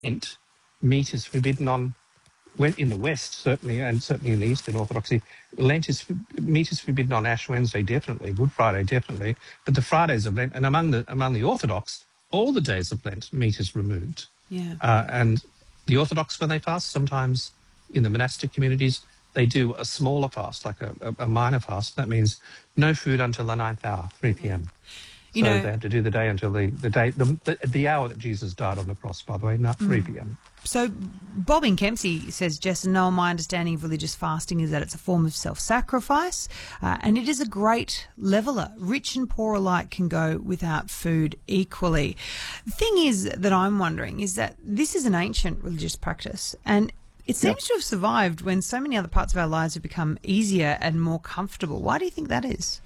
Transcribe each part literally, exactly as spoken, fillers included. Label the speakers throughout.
Speaker 1: Lent, meat is forbidden on, when in the West certainly, and certainly in the Eastern Orthodoxy, Lent is meat is forbidden on Ash Wednesday definitely, Good Friday definitely, but the Fridays of Lent, and among the among the Orthodox, all the days of Lent, meat is removed.
Speaker 2: Yeah.
Speaker 1: Uh, and the Orthodox, when they fast, sometimes in the monastic communities, they do a smaller fast, like a, a, a minor fast. That means no food until the ninth hour, three p.m.
Speaker 2: You
Speaker 1: so
Speaker 2: know,
Speaker 1: they have to do the day until the, the day, the, the, the hour that Jesus died on the cross, by the way, not three p.m.
Speaker 2: So Bob in Kempsey says, Jess, no, my understanding of religious fasting is that it's a form of self-sacrifice uh, and it is a great leveller. Rich and poor alike can go without food equally. The thing is that I'm wondering is that this is an ancient religious practice and it seems
Speaker 1: Yep.
Speaker 2: to have survived when so many other parts of our lives have become easier and more comfortable. Why do you think that is?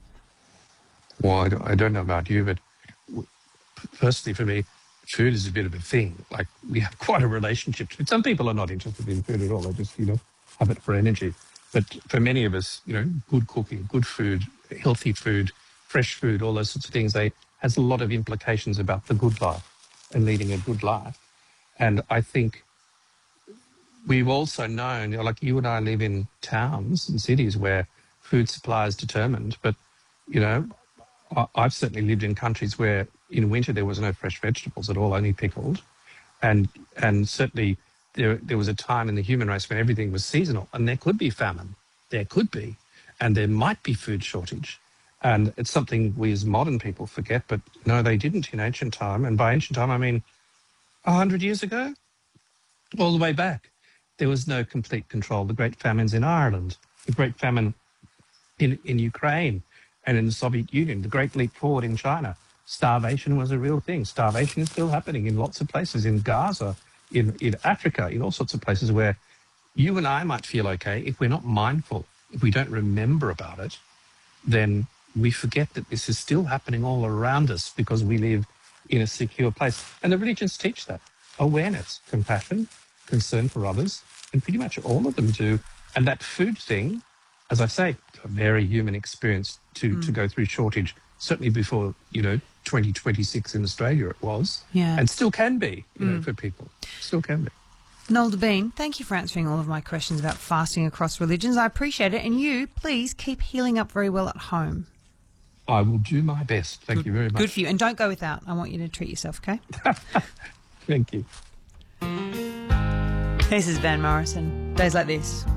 Speaker 1: Well, I don't, I don't know about you, but w- firstly, for me, food is a bit of a thing. Like, we have quite a relationship to it. Some people are not interested in food at all. They just, you know, have it for energy. But for many of us, you know, good cooking, good food, healthy food, fresh food, all those sorts of things, they has a lot of implications about the good life and leading a good life. And I think we've also known, you know, like you and I live in towns and cities where food supply is determined, but, you know, I- I've certainly lived in countries where in winter there was no fresh vegetables at all, only pickled. And and certainly there there was a time in the human race when everything was seasonal and there could be famine. There could be. And there might be food shortage. And it's something we as modern people forget, but no, they didn't in ancient time. And by ancient time, I mean a hundred years ago, all the way back. There was no complete control. The great famines in Ireland, the great famine in, in Ukraine and in the Soviet Union, the Great Leap Forward in China. Starvation was a real thing. Starvation is still happening in lots of places, in Gaza, in, in Africa, in all sorts of places where you and I might feel okay. If we're not mindful, if we don't remember about it, then we forget that this is still happening all around us because we live in a secure place. And the religions teach that. Awareness, compassion, concern for others, and pretty much all of them do. And that food thing, as I say, a very human experience to, to go through shortage, certainly before, you know, twenty twenty-six in Australia it was,
Speaker 2: Yeah.
Speaker 1: and still can be, you know, for people. Still can be.
Speaker 2: Noel Debien, thank you for answering all of my questions about fasting across religions. I appreciate it. And you, please keep healing up very well at home.
Speaker 1: I will do my best. Thank
Speaker 2: Good,
Speaker 1: you very much.
Speaker 2: Good for you. And don't go without. I want you to treat yourself, okay?
Speaker 1: Thank you.
Speaker 2: This is Van Morrison. Days like this.